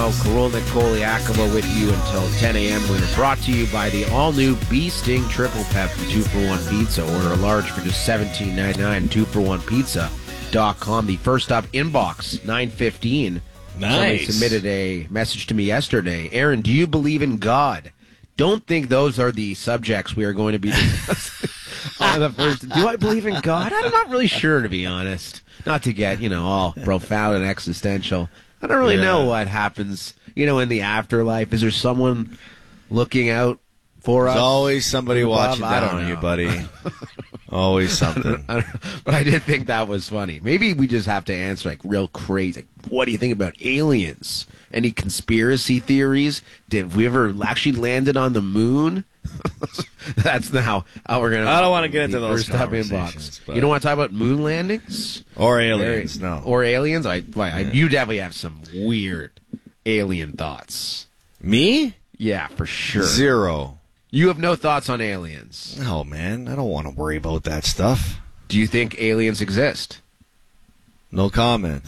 now. Korolnik Koliakova with you until 10 a.m. We are brought to you by the all-new Bee Sting Triple Pep from 2-for-1 Pizza. Order a large for just $17.99 at 2for1pizza.com. The first up inbox, 9:15. Nice. Somebody submitted a message to me yesterday. Aaron, do you believe in God? Don't think those are the subjects we are going to be discussing on the first. Do I believe in God? I'm not really sure, to be honest. Not to get, all profound and existential. I don't really know what happens, in the afterlife. Is there someone looking out for us? There's always somebody watching I don't down on know. you, buddy. Always something. But I did think that was funny. Maybe we just have to answer real crazy. What do you think about aliens? Any conspiracy theories? Did we ever actually landed on the moon? That's how we're going to... I don't want to get into those first up conversations. inbox. You don't want to talk about moon landings? Or aliens, no. Or aliens? You definitely have some weird alien thoughts. Me? Yeah, for sure. Zero. You have no thoughts on aliens. No, man. I don't want to worry about that stuff. Do you think aliens exist? No comment.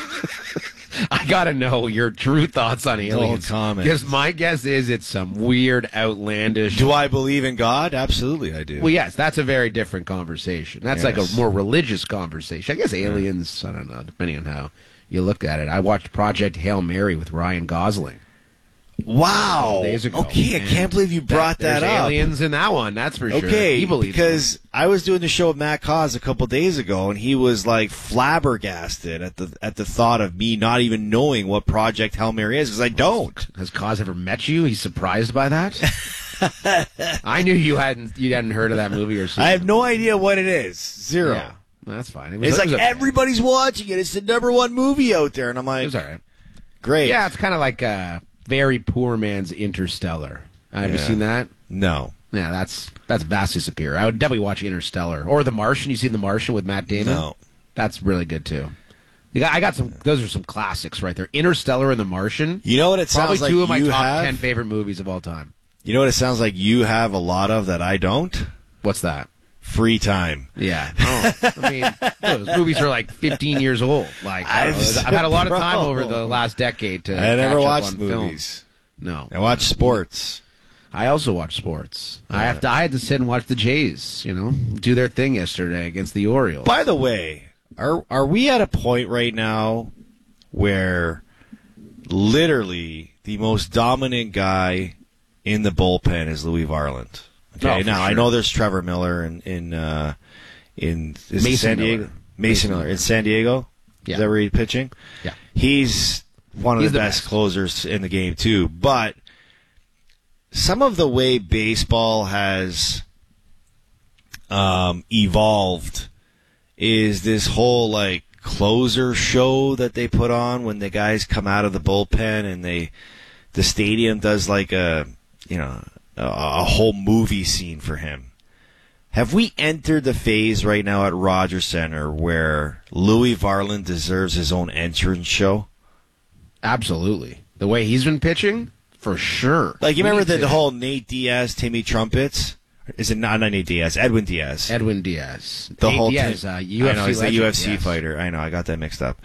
I gotta know your true thoughts on aliens. No comment. Because my guess is it's some weird, outlandish... Do I believe in God? Absolutely, I do. Well, yes, that's a very different conversation. That's like a more religious conversation. I guess aliens, I don't know, depending on how you look at it. I watched Project Hail Mary with Ryan Gosling. Wow. Days ago. Okay, I can't believe you brought that There's up. aliens in that one, that's for sure. Okay, He believes because I was doing the show with Matt Cause a couple days ago, and he was flabbergasted at the thought of me not even knowing what Project Hail Mary is, because I don't. Has Cause ever met you? He's surprised by that? I knew you hadn't heard of that movie or seen I have it. no idea what it is. Zero. Yeah, that's fine. It's everybody's watching it. It's the #1 movie out there, and I'm It like, was all right. great. Yeah, it's kind of like a very poor man's Interstellar. Have you seen that? No. Yeah, that's vastly superior. I would definitely watch Interstellar or The Martian. You seen The Martian with Matt Damon? No. That's really good too. I got some. Those are some classics right there. Interstellar and The Martian. You know what it Probably sounds like two of my you top have? 10 favorite movies of all time. You know what it sounds like you have a lot of that I don't? What's that? Free time. Yeah. Oh, I mean, those movies are 15 years old. I've had a lot of time over the last decade to. I never catch up watched on movies. Film. No, I watch sports. I also watch sports. I had to sit and watch the Jays. Do their thing yesterday against the Orioles. By the way, are we at a point right now where literally the most dominant guy in the bullpen is Louis Varland? Okay, now I know there's Trevor Miller in San Diego. Mason Miller in San Diego. Yeah. Is that where he's pitching? Yeah. He's one of the best closers in the game too. But some of the way baseball has evolved is this whole closer show that they put on when the guys come out of the bullpen, and the stadium does a whole movie scene for him. Have we entered the phase right now at Rogers Center where Louis Varland deserves his own entrance show? Absolutely. The way he's been pitching, for sure. You remember the whole Nate Diaz, Timmy Trumpets? Is it not Nate Diaz? Edwin Diaz. Edwin Diaz. The Nate whole Diaz, team. UFC I know, he's legend, the UFC yes. fighter. I know, I got that mixed up.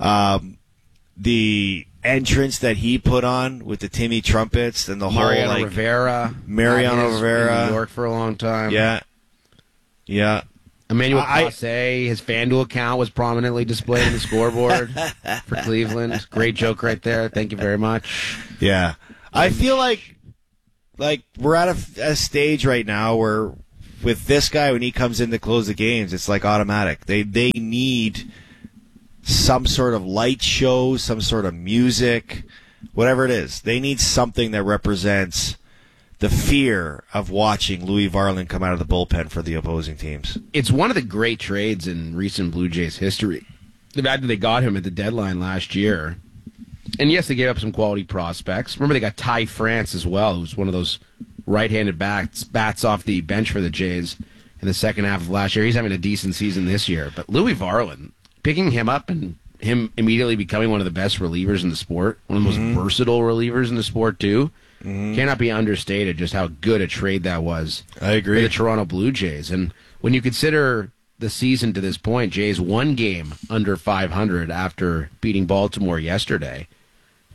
The entrance that he put on with the Timmy Trumpets and the Mariano whole Rivera. Mariano Rivera. In New York for a long time. Yeah. Emmanuel Clase, his FanDuel account was prominently displayed on the scoreboard for Cleveland. Great joke right there. Thank you very much. Yeah. I feel like we're at a stage right now where with this guy, when he comes in to close the games, it's automatic. They need some sort of light show, some sort of music, whatever it is. They need something that represents the fear of watching Louis Varland come out of the bullpen for the opposing teams. It's one of the great trades in recent Blue Jays history. The fact that they got him at the deadline last year. And yes, they gave up some quality prospects. Remember, they got Ty France as well, who's one of those right-handed bats off the bench for the Jays in the second half of last year. He's having a decent season this year. But Louis Varland, picking him up and him immediately becoming one of the best relievers in the sport, one of the most versatile relievers in the sport, too, cannot be understated just how good a trade that was. I agree. For the Toronto Blue Jays. And when you consider the season to this point, Jays one game under 500 after beating Baltimore yesterday.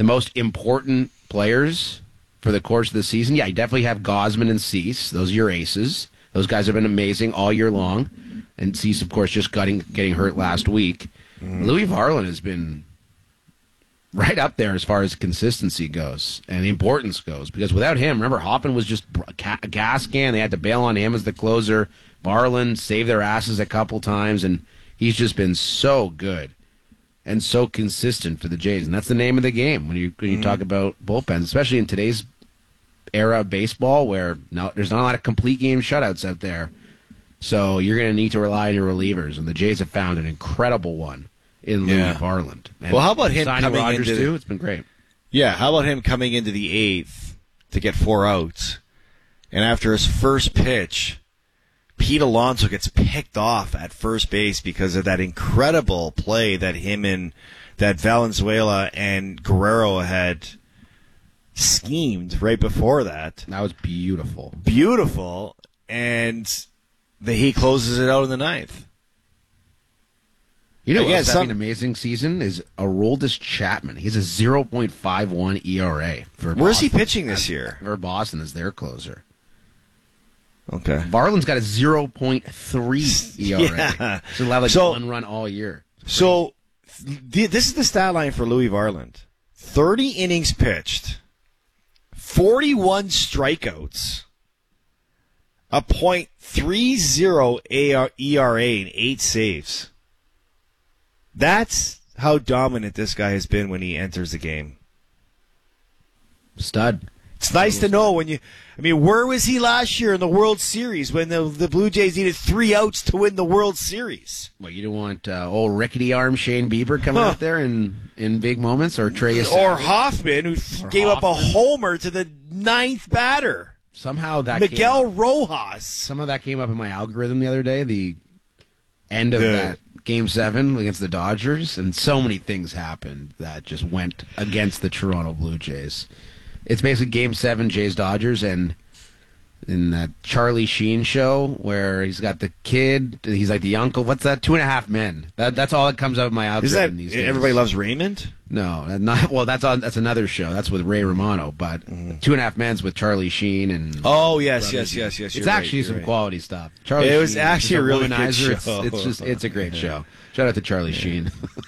the most important players for the course of the season, yeah, you definitely have Gosman and Cease. Those are your aces. Those guys have been amazing all year long. And Cease, of course, just getting hurt last week. Louis Varland has been right up there as far as consistency goes and the importance goes. Because without him, remember, Hoffman was just a gas can. They had to bail on him as the closer. Varland saved their asses a couple times, and he's just been so good and so consistent for the Jays. And that's the name of the game when you talk about bullpens, especially in today's era of baseball where there's not a lot of complete game shutouts out there. So you're going to need to rely on your relievers, and the Jays have found an incredible one in Louis Varland. And well, how about him signing coming Rogers into too? It's been great. Yeah, how about him coming into the eighth to get 4 outs, and after his first pitch, Pete Alonso gets picked off at first base because of that incredible play that Valenzuela and Guerrero had schemed right before that. That was beautiful. Beautiful, and he closes it out in the ninth. You know what's having an amazing season is Aroldis Chapman. He's a 0.51 ERA for Where's Boston. he pitching this year? For Boston as their closer. Okay. Varland's got a 0.3 ERA. Yeah. So he'll have one run all year. So this is the stat line for Louis Varland. 30 innings pitched, 41 strikeouts, a .30 ERA, and 8 saves. That's how dominant this guy has been when he enters the game. Stud. It's nice to know where was he last year in the World Series when the Blue Jays needed 3 outs to win the World Series? Well, you don't want old rickety arm Shane Bieber coming out there in big moments, or Trey or Hoffman, who gave up a homer to the 9th batter. Somehow that Miguel Rojas. Some of that came up in my algorithm the other day. The end of that Game 7 against the Dodgers, and so many things happened that just went against the Toronto Blue Jays. It's basically Game 7 Jays-Dodgers, and in that Charlie Sheen show where he's got the kid, he's like the uncle. What's that? 2.5 Men. That's all that comes out of my algorithm these days. Everybody Loves Raymond? No, not well. That's another show. That's with Ray Romano. But 2.5 Men's with Charlie Sheen and yes. It's actually some quality stuff. Charlie Sheen was actually a really good show. It's a great show. Shout out to Charlie Sheen.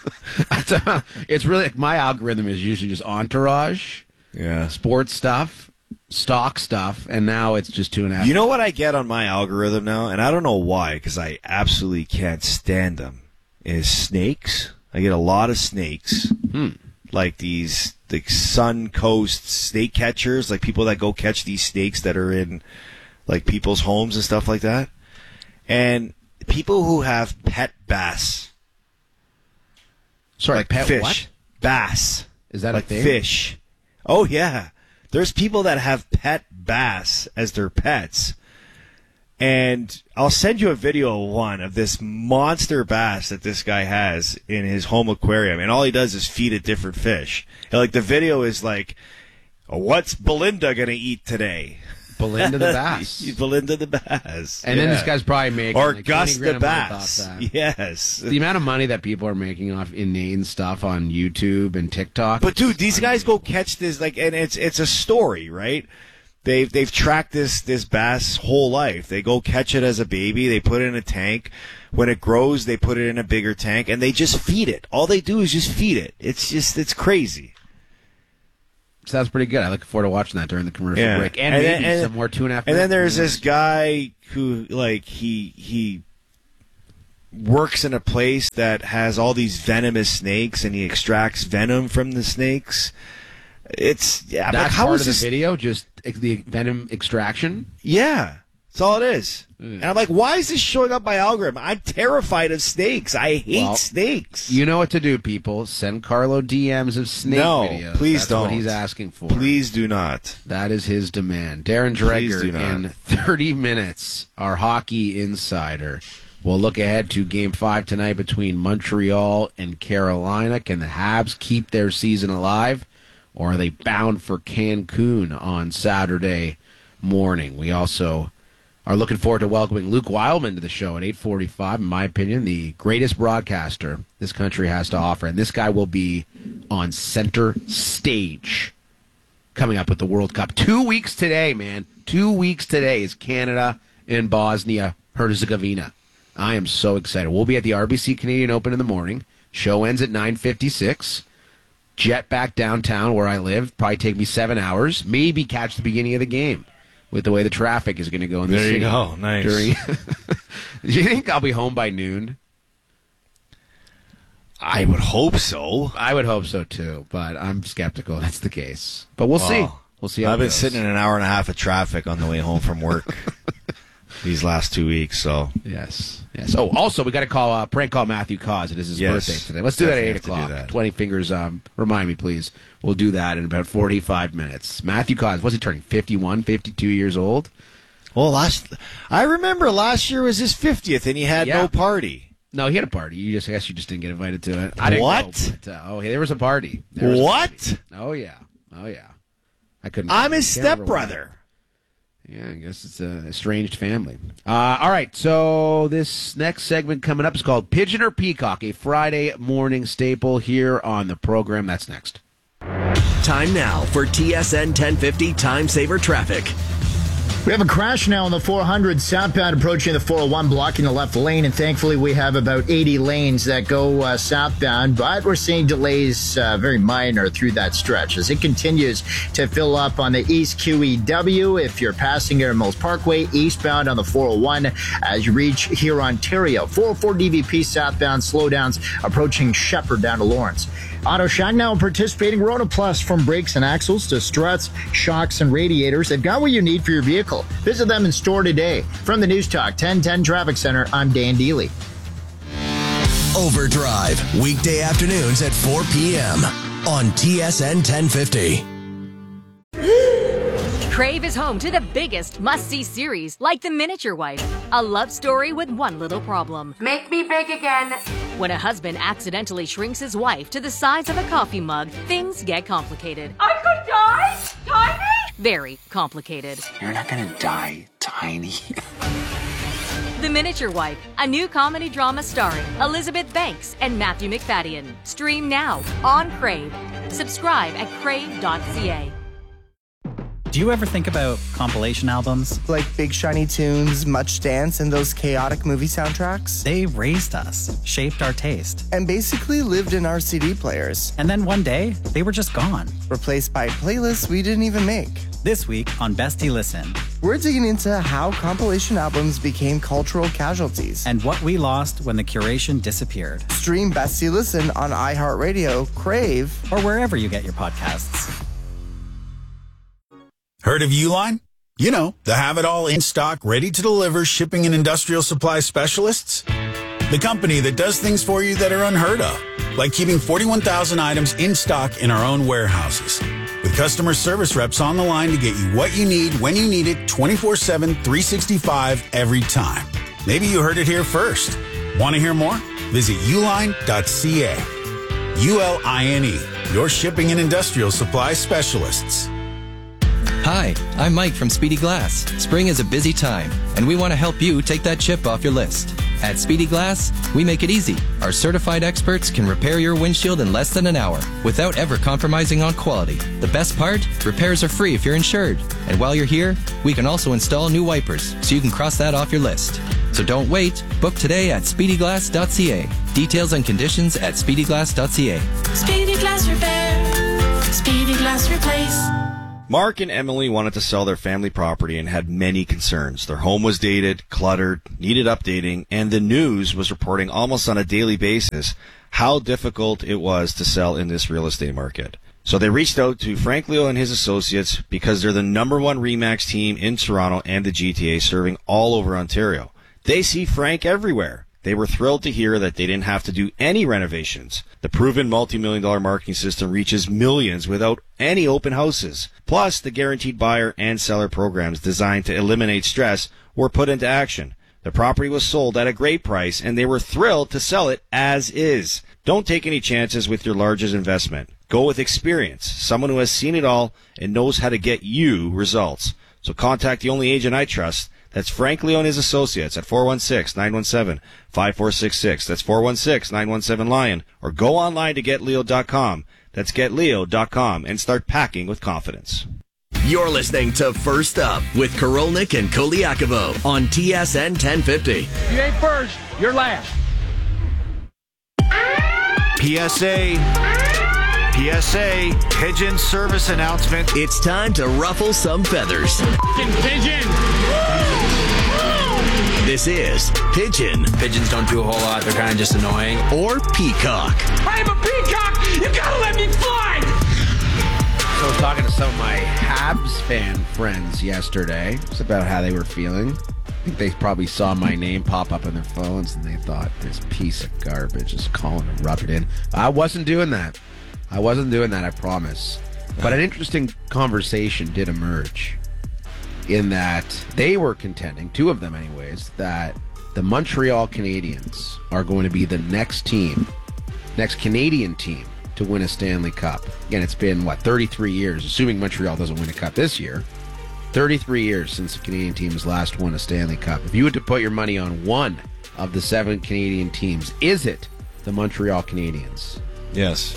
It's really my algorithm is usually just Entourage, sports stuff, stock stuff, and now it's just 2.5. You know what I get on my algorithm now, and I don't know why, because I absolutely can't stand them, is snakes. I get a lot of snakes, like these Sun Coast snake catchers, like people that go catch these snakes that are in like people's homes and stuff like that, and people who have pet bass. Sorry, like pet fish, what? Bass. Is that like a thing? Fish? Oh yeah, there's people that have pet bass as their pets. And I'll send you a video of one of this monster bass that this guy has in his home aquarium. And all he does is feed it different fish. And like the video is like, what's Belinda going to eat today? Belinda the bass. Belinda the bass. And then this guy's probably making or like Gus the $20,000 bass. off that. Yes. The amount of money that people are making off inane stuff on YouTube and TikTok. But dude, these guys go catch this and it's a story, right? They've tracked this bass whole life. They go catch it as a baby. They put it in a tank. When it grows, they put it in a bigger tank, and they just feed it. All they do is just feed it. It's crazy. Sounds pretty good. I look forward to watching that during the commercial break, and maybe some more 2.5. And then there's this guy who like he works in a place that has all these venomous snakes, and he extracts venom from the snakes. That's like, how part is this of the video? Just the venom extraction? Yeah, that's all it is. And I'm like, why is this showing up my algorithm? I'm terrified of snakes. I hate snakes. You know what to do, people. Send Carlo DMs of snake videos. Please That's don't. what he's asking for. Please do not. That is his demand. Darren Dreger in 30 minutes, our hockey insider. We'll look ahead to Game 5 tonight between Montreal and Carolina. Can the Habs keep their season alive? Or are they bound for Cancun on Saturday morning? We also are looking forward to welcoming Luke Wildman to the show at 8:45. In my opinion, the greatest broadcaster this country has to offer. And this guy will be on center stage coming up with the World Cup. 2 weeks today, man. 2 weeks today is Canada and Bosnia-Herzegovina. I am so excited. We'll be at the RBC Canadian Open in the morning. Show ends at 9:56. Jet back downtown where I live. Probably take me 7 hours. Maybe catch the beginning of the game with the way the traffic is going to go in the city. There you go. Nice. Do you think I'll be home by noon? I would hope so. I would hope so, too, but I'm skeptical that's the case. But we'll see. We'll see how I've it been goes. sitting in an hour and a half of traffic on the way home from work these last 2 weeks, so. Yes. Oh, also, we got to prank call Matthew Cause. It is his birthday today. Let's do that at 8 o'clock. 20 fingers. Remind me, please. We'll do that in about 45 minutes. Matthew Cause, was he turning 51, 52 years old? Well, I remember last year was his 50th, and he had no party. No, he had a party. I guess you just didn't get invited to it. I didn't What? Go, there was a party. What? Oh, yeah. I couldn't. I'm his stepbrother. Yeah, I guess it's a estranged family. All right, so this next segment coming up is called Pigeon or Peacock, a Friday morning staple here on the program. That's next. Time now for TSN 1050 Time Saver Traffic. We have a crash now on the 400 southbound approaching the 401, blocking the left lane, and thankfully we have about 80 lanes that go southbound, but we're seeing delays very minor through that stretch as it continues to fill up on the East QEW if you're passing Air Mills Parkway, eastbound on the 401 as you reach here Ontario. 404 DVP southbound slowdowns approaching Shepherd down to Lawrence. Auto Shack now participating Rona Plus, from brakes and axles to struts, shocks, and radiators. They've got what you need for your vehicle. Visit them in store today. From the News Talk 1010 Traffic Center, I'm Dan Deely. Overdrive, weekday afternoons at 4 p.m. on TSN 1050. Crave is home to the biggest must-see series, like The Miniature Wife, a love story with one little problem. Make me big again. When a husband accidentally shrinks his wife to the size of a coffee mug, things get complicated. I could die? Tiny? Very complicated. You're not gonna die, Tiny. The Miniature Wife, a new comedy drama starring Elizabeth Banks and Matthew McFadden. Stream now on Crave. Subscribe at crave.ca. Do you ever think about compilation albums? Like Big Shiny Tunes, Much Dance, and those chaotic movie soundtracks? They raised us, shaped our taste, and basically lived in our CD players. And then one day, they were just gone. Replaced by playlists we didn't even make. This week on Bestie Listen, we're digging into how compilation albums became cultural casualties. And what we lost when the curation disappeared. Stream Bestie Listen on iHeartRadio, Crave, or wherever you get your podcasts. Heard of Uline? You know, the have-it-all in-stock, ready-to-deliver shipping and industrial supply specialists. The company that does things for you that are unheard of, like keeping 41,000 items in stock in our own warehouses. With customer service reps on the line to get you what you need, when you need it, 24/7, 365, every time. Maybe you heard it here first. Want to hear more? Visit uline.ca. ULINE, your shipping and industrial supply specialists. Hi, I'm Mike from Speedy Glass. Spring is a busy time, and we want to help you take that chip off your list. At Speedy Glass, we make it easy. Our certified experts can repair your windshield in less than an hour without ever compromising on quality. The best part? Repairs are free if you're insured. And while you're here, we can also install new wipers, so you can cross that off your list. So don't wait. Book today at speedyglass.ca. Details and conditions at speedyglass.ca. Speedy Glass Repair. Speedy Glass Replace. Mark and Emily wanted to sell their family property and had many concerns. Their home was dated, cluttered, needed updating, and the news was reporting almost on a daily basis how difficult it was to sell in this real estate market. So they reached out to Frank Leo and his associates because they're the number one RE/MAX team in Toronto and the GTA, serving all over Ontario. They see Frank everywhere. They were thrilled to hear that they didn't have to do any renovations. The proven multi-million-dollar marketing system reaches millions without any open houses. Plus, the guaranteed buyer and seller programs designed to eliminate stress were put into action. The property was sold at a great price, and they were thrilled to sell it as is. Don't take any chances with your largest investment. Go with experience, someone who has seen it all and knows how to get you results. So contact the only agent I trust. That's Frank Leo and his associates at 416-917-5466. That's 416-917-LION. Or go online to getleo.com. That's getleo.com and start packing with confidence. You're listening to First Up with Korolnik and Koliakovo on TSN 1050. You ain't first, you're last. PSA, pigeon service announcement. It's time to ruffle some feathers. Pigeon! This is Pigeon. Pigeons don't do a whole lot. They're kind of just annoying. Or Peacock. I'm a peacock! You gotta let me fly! So I was talking to some of my Habs fan friends yesterday. It's about how they were feeling. I think they probably saw my name pop up on their phones and they thought, this piece of garbage is calling to rub it in. I wasn't doing that. I promise. But an interesting conversation did emerge in that they were contending, two of them anyways, that the Montreal Canadiens are going to be the next Canadian team to win a Stanley Cup. Again, it's been, 33 years, assuming Montreal doesn't win a cup this year. 33 years since the Canadian team has last won a Stanley Cup. If you were to put your money on one of the 7 Canadian teams, is it the Montreal Canadiens? Yes.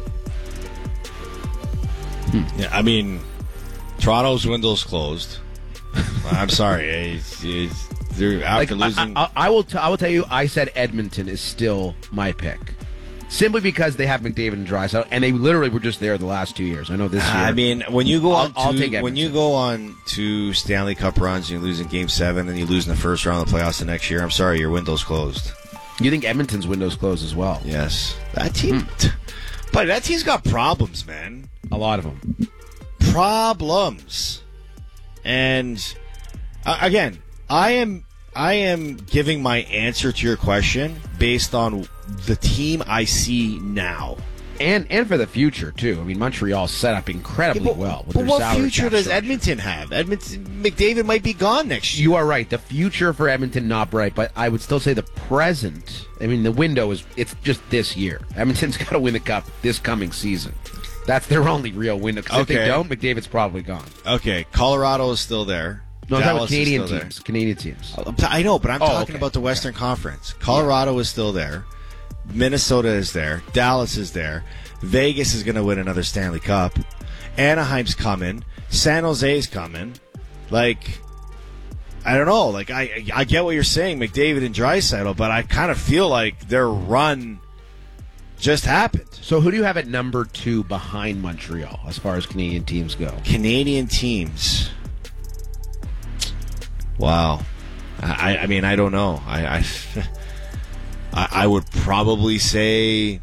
Yeah, I mean, Toronto's window's closed. I'm sorry. They're after losing. I will tell you, I said Edmonton is still my pick. Simply because they have McDavid and Draisaitl, and they literally were just there the last 2 years. I know this year. I mean, when you go on Edmonton. to Stanley Cup runs, you lose in Game 7, and you lose in the first round of the playoffs the next year. I'm sorry, your window's closed. You think Edmonton's window's closed as well? Yes, that team. But that team's got problems, man. A lot of them. Problems. And again, I am giving my answer to your question based on the team I see now. And for the future, too. I mean, Montreal's set up incredibly well with their salary cap. But what future does structure. Edmonton have? McDavid might be gone next year. You are right. The future for Edmonton, not bright, but I would still say the present. I mean, the window it's just this year. Edmonton's got to win the Cup this coming season. That's their only real window. Because if they don't, McDavid's probably gone. Okay, Colorado is still there. No, Dallas I'm is talking still teams. Canadian teams. I know, but I'm talking about the Western Conference. Colorado is still there. Minnesota is there. Dallas is there. Vegas is going to win another Stanley Cup. Anaheim's coming. San Jose's coming. Like, I don't know. Like, I get what you're saying, McDavid and Draisaitl, but I kind of feel like their run just happened. So who do you have at number 2 behind Montreal as far as Canadian teams go? Canadian teams. Wow. I mean, I don't know. I would probably say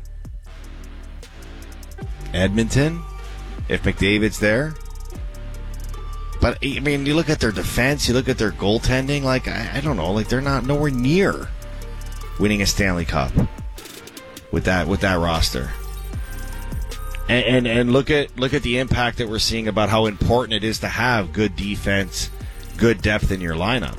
Edmonton if McDavid's there. But, I mean, you look at their defense, you look at their goaltending, like, I don't know, like, they're not nowhere near winning a Stanley Cup with that roster. And look at the impact that we're seeing about how important it is to have good defense, good depth in your lineup.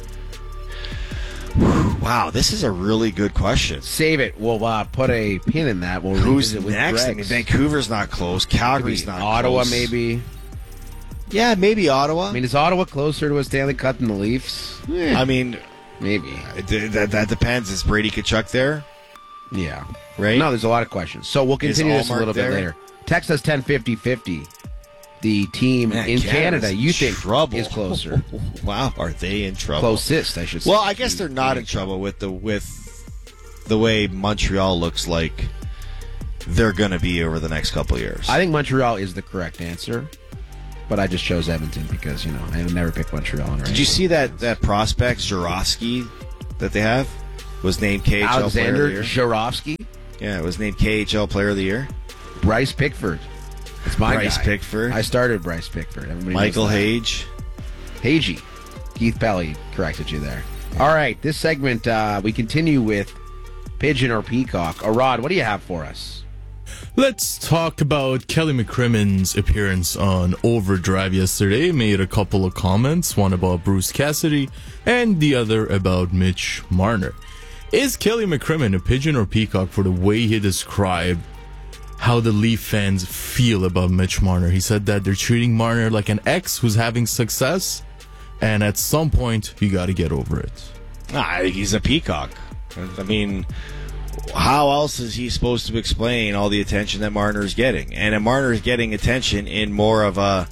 Wow, this is a really good question. Save it. We'll put a pin in that. We'll Who's revisit with next? I mean, Vancouver's not close. Calgary's not Ottawa, close. maybe. Yeah, maybe Ottawa. I mean, is Ottawa closer to a Stanley Cup than the Leafs? I mean, maybe. That depends. Is Brady Tkachuk there? Yeah. Right? No, there's a lot of questions. So we'll continue this a little bit later. Text us 105050. The team in Canada you think is closer. Wow, are they in trouble? Closest, I should say. Well, I guess they're not in trouble with the way Montreal looks like they're going to be over the next couple of years. I think Montreal is the correct answer, but I just chose Edmonton because, I would never pick Montreal. Did you see that prospect, Zurofsky, that they have? Was named KHL Alexander Player of the Year. Zurofsky? Yeah, it was named KHL Player of the Year. Bryce Pickford. It's my Bryce guy. Pickford. I started Bryce Pickford. Everybody Michael knows that. Hage. Hagee. Keith Pelly corrected you there. All right, this segment, we continue with Pigeon or Peacock. Arad, what do you have for us? Let's talk about Kelly McCrimmon's appearance on Overdrive yesterday. Made a couple of comments, one about Bruce Cassidy and the other about Mitch Marner. Is Kelly McCrimmon a pigeon or peacock for the way he described how the Leaf fans feel about Mitch Marner? He said that they're treating Marner like an ex who's having success, And at some point, you got to get over it. I think he's a peacock. I mean, how else is he supposed to explain all the attention that Marner's getting? And Marner's getting attention in more of a,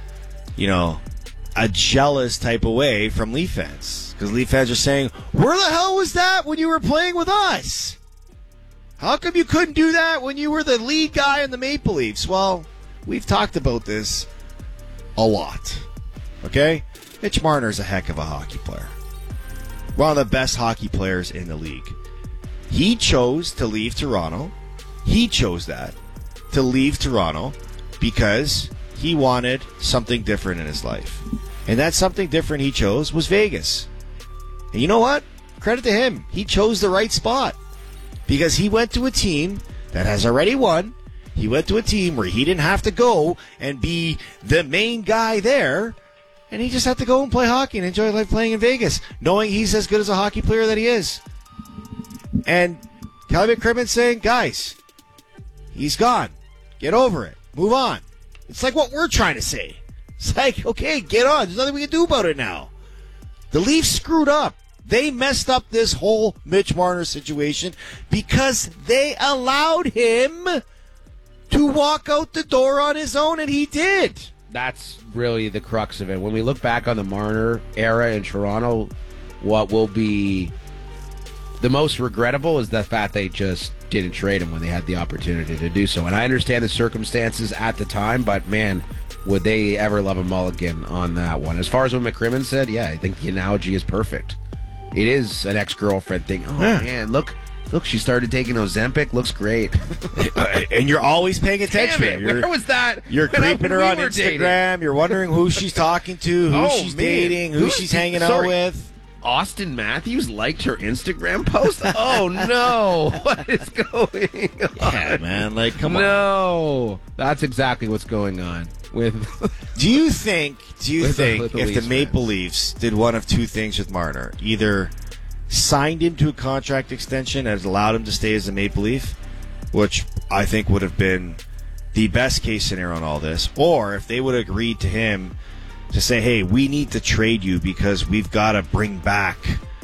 a jealous type of way from Leaf fans. Because Leaf fans are saying, where the hell was that when you were playing with us? How come you couldn't do that when you were the lead guy in the Maple Leafs? Well, we've talked about this a lot. Okay? Mitch Marner's a heck of a hockey player. One of the best hockey players in the league. He chose to leave Toronto. He chose that, to leave Toronto, because he wanted something different in his life. And that something different he chose was Vegas. And you know what? Credit to him. He chose the right spot. Because he went to a team that has already won. He went to a team where he didn't have to go and be the main guy there. And he just had to go and play hockey and enjoy life playing in Vegas, knowing he's as good as a hockey player that he is. And Kelly McCrimmon's saying, guys, he's gone. Get over it. Move on. It's like what we're trying to say. It's like, okay, get on. There's nothing we can do about it now. The Leafs screwed up. They messed up this whole Mitch Marner situation because they allowed him to walk out the door on his own, and he did. That's really the crux of it. When we look back on the Marner era in Toronto, what will be the most regrettable is the fact they just didn't trade him when they had the opportunity to do so. And I understand the circumstances at the time, but man, would they ever love a mulligan on that one. As far as what McCrimmon said, yeah, I think the analogy is perfect. It is an ex-girlfriend thing. Oh, man, look, she started taking Ozempic. Looks great. And you're always paying attention. Damn it, where was that? You're creeping her on Instagram. Dating. You're wondering who she's talking to, who she's dating, who she's hanging out with. Austin Matthews liked her Instagram post? Oh, no. What is going on? Yeah, man. Like, come on. No. That's exactly what's going on. Do you think if the Maple Leafs did one of two things with Marner, either signed him to a contract extension and allowed him to stay as a Maple Leaf, which I think would have been the best case scenario in all this, or if they would have agreed to him to say, hey, we need to trade you because we've got to bring back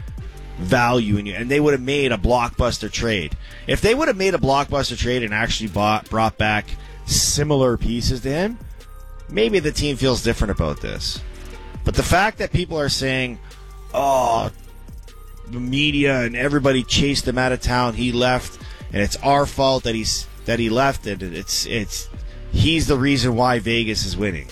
value in you, and they would have made a blockbuster trade. If they would have made a blockbuster trade and actually brought back similar pieces to him, maybe the team feels different about this. But the fact that people are saying, oh, the media and everybody chased him out of town, he left, and it's our fault that he left, and he's the reason why Vegas is winning.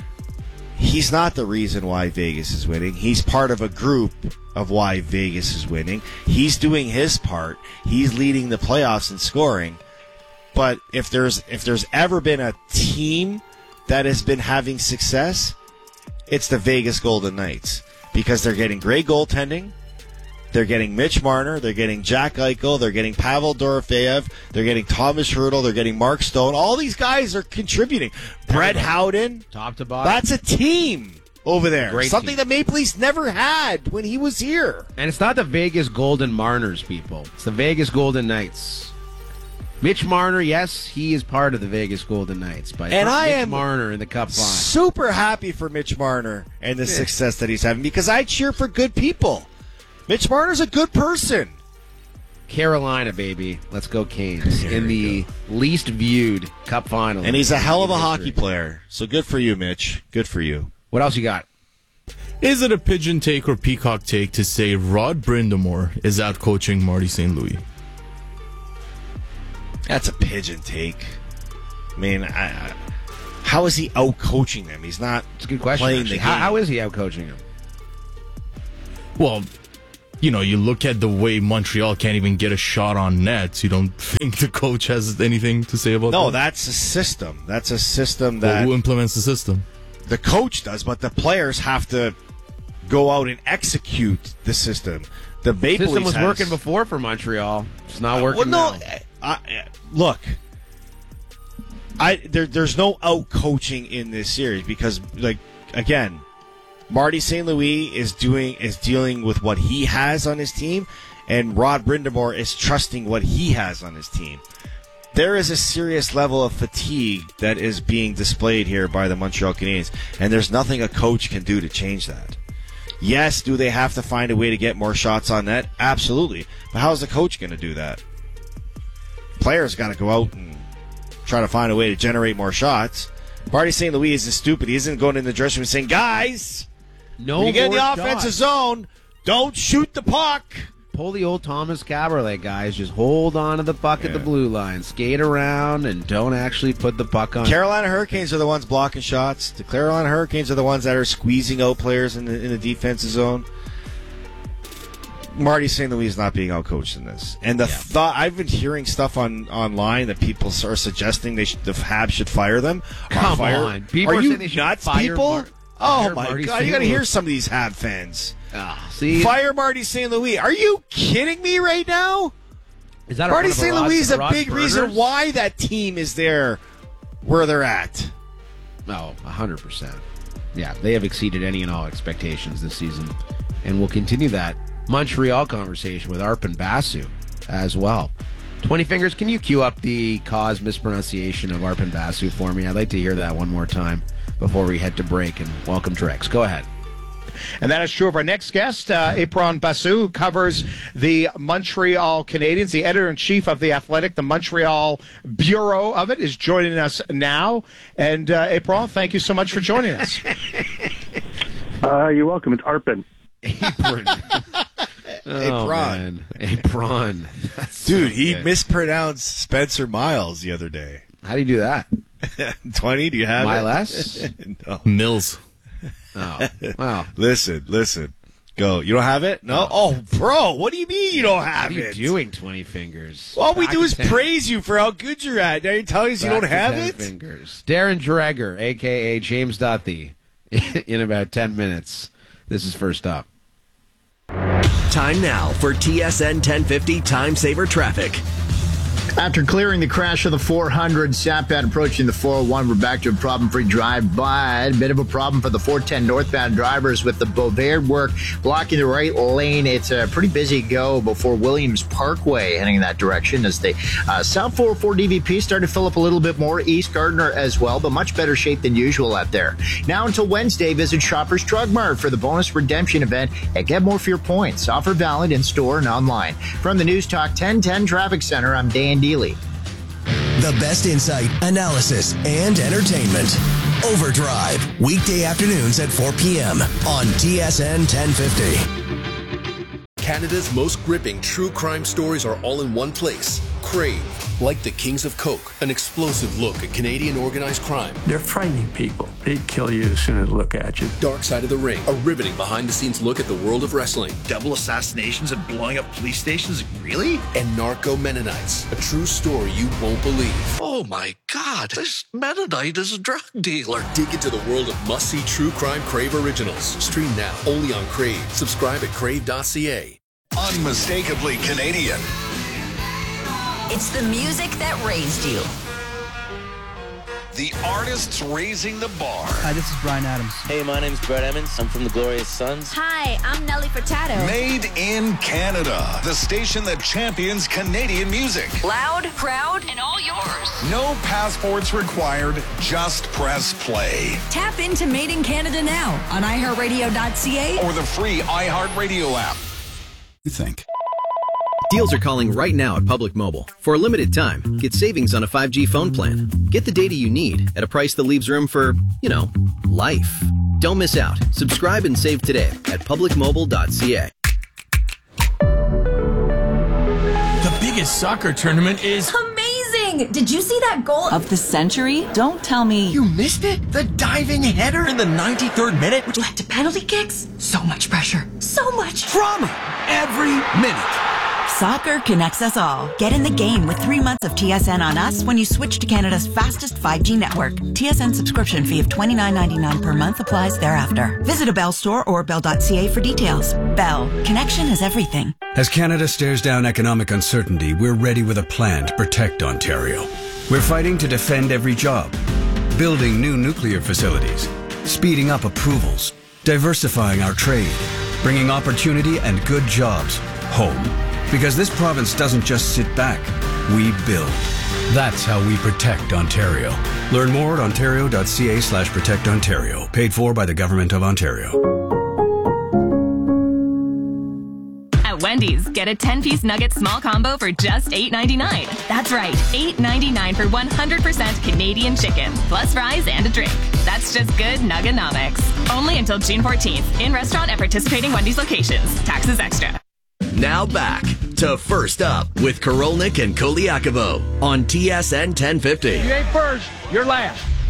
He's not the reason why Vegas is winning. He's part of a group of why Vegas is winning. He's doing his part. He's leading the playoffs in scoring. But if there's ever been a team that has been having success, it's the Vegas Golden Knights, because they're getting great goaltending. They're getting Mitch Marner. They're getting Jack Eichel. They're getting Pavel Dorofeyev. They're getting Thomas Hertl. They're getting Mark Stone. All these guys are contributing. Brett Howden. Top to bottom. That's a team over there. Great Something team. that Maple Leafs never had when he was here. And it's not the Vegas Golden Marners, people. It's the Vegas Golden Knights. Mitch Marner, yes, he is part of the Vegas Golden Knights, but and I Mitch am Marner in the Cup final. Super happy for Mitch Marner and the success that he's having, because I cheer for good people. Mitch Marner's a good person. Carolina, baby. Let's go Canes. In the least viewed Cup final. And he's a hell of a hockey player. So good for you, Mitch. Good for you. What else you got? Is it a pigeon take or peacock take to say Rod Brind'Amour is out coaching Marty St. Louis? That's a pigeon take. I mean, how is he out coaching them? He's not. It's a good question. Playing the game. How is he out coaching them? Well, you look at the way Montreal can't even get a shot on net. You don't think the coach has anything to say about that? No, that's a system. That's a system that... Well, who implements the system? The coach does, but the players have to go out and execute the system. The Maple system Leafs was working before for Montreal. It's not working now. Look, there's no out coaching in this series because, again, Marty St. Louis is dealing with what he has on his team, and Rod Brind'Amour is trusting what he has on his team. There is a serious level of fatigue that is being displayed here by the Montreal Canadiens, and there's nothing a coach can do to change that. Yes, do they have to find a way to get more shots on net? Absolutely. But how's the coach going to do that? Players got to go out and try to find a way to generate more shots. Marty St. Louis isn't stupid. He isn't going in the dressing room saying, guys, when you get in the offensive zone, don't shoot the puck. Pull the old Thomas Caberlet, guys. Just hold on to the puck at the blue line. Skate around and don't actually put the puck on. Carolina Hurricanes are the ones blocking shots. The Carolina Hurricanes are the ones that are squeezing out players in the defensive zone. Marty St. Louis is not being outcoached in this. And the thought, I've been hearing stuff online that people are suggesting the Habs should fire them. Come on. People are you saying they should nuts, fire people? Oh, my Marty God. St. You got to Louis. hear some of these Hab fans. See? Fire Marty St. Louis. Are you kidding me right now? Is that Marty St. Louis is a Ross big Burgers? reason why that team is there where they're at. No, 100%. Yeah, they have exceeded any and all expectations this season. And we'll continue that Montreal conversation with Arpon Basu as well. 20 Fingers, can you cue up the cause mispronunciation of Arpon Basu for me? I'd like to hear that one more time before we head to break and welcome Drex. Go ahead. And that is true of our next guest, Arpon Basu, who covers the Montreal Canadiens. The editor-in-chief of The Athletic, the Montreal Bureau of it, is joining us now. And Arpon, thank you so much for joining us. You're welcome. It's Arpon. Apron. Dude, he mispronounced Spencer Miles the other day. How do you do that? 20, do you have Miles? No. Mills. Oh, wow. Listen. Go. You don't have it? No? Oh, bro, what do you mean you don't have What are you it? doing, 20 Fingers? All we Back do to is 10. praise you for how good you're at. Now you're telling us you don't Back to have 10 it? Fingers. Darren Dreger, a.k.a. James Duthie, in about 10 minutes. This is First Up. Time now for TSN 1050 Time Saver Traffic. After clearing the crash of the 400 Sapad approaching the 401, we're back to a problem-free drive, but a bit of a problem for the 410 northbound drivers with the Beauvais work blocking the right lane. It's a pretty busy go before Williams Parkway heading in that direction as the South 404 DVP started to fill up a little bit more, East Gardner as well, but much better shape than usual out there. Now until Wednesday, visit Shoppers Drug Mart for the bonus redemption event and get more for your points. Offer valid in store and online. From the News Talk 1010 Traffic Center, I'm Dan Dealey. The best insight, analysis, and entertainment. Overdrive, weekday afternoons at 4 p.m. on TSN 1050. Canada's most gripping true crime stories are all in one place. Crave. Like the Kings of Coke, an explosive look at Canadian organized crime. They're frightening people. They'd kill you as soon as they look at you. Dark Side of the Ring, a riveting behind-the-scenes look at the world of wrestling. Double assassinations and blowing up police stations? Really? And Narco Mennonites, a true story you won't believe. Oh my God, this Mennonite is a drug dealer. Dig into the world of must-see true crime Crave originals. Stream now, only on Crave. Subscribe at crave.ca. Unmistakably Canadian. It's the music that raised you. The artists raising the bar. Hi, this is Bryan Adams. Hey, my name's Brett Emmons. I'm from the Glorious Sons. Hi, I'm Nelly Furtado. Made in Canada. The station that champions Canadian music. Loud, proud, and all yours. No passports required. Just press play. Tap into Made in Canada now on iHeartRadio.ca or the free iHeartRadio app. You think? Deals are calling right now at Public Mobile. For a limited time, get savings on a 5G phone plan. Get the data you need at a price that leaves room for, life. Don't miss out. Subscribe and save today at publicmobile.ca. The biggest soccer tournament is amazing! Did you see that goal of the century? Don't tell me you missed it? The diving header in the 93rd minute, which led to penalty kicks? So much pressure. So much drama every minute. Soccer connects us all. Get in the game with 3 months of TSN on us when you switch to Canada's fastest 5G network. TSN subscription fee of $29.99 per month applies thereafter. Visit a Bell store or bell.ca for details. Bell. Connection is everything. As Canada stares down economic uncertainty, we're ready with a plan to protect Ontario. We're fighting to defend every job, building new nuclear facilities, speeding up approvals, diversifying our trade, bringing opportunity and good jobs home. Because this province doesn't just sit back, we build. That's how we protect Ontario. Learn more at ontario.ca/protectontario. Paid for by the Government of Ontario. At Wendy's, get a 10-piece nugget small combo for just $8.99. That's right, $8.99 for 100% Canadian chicken, plus fries and a drink. That's just good Nugganomics. Only until June 14th, in restaurant at participating Wendy's locations. Taxes extra. Now back to First Up with Korolnik and Koliakovo on TSN 1050. You ain't first, you're last.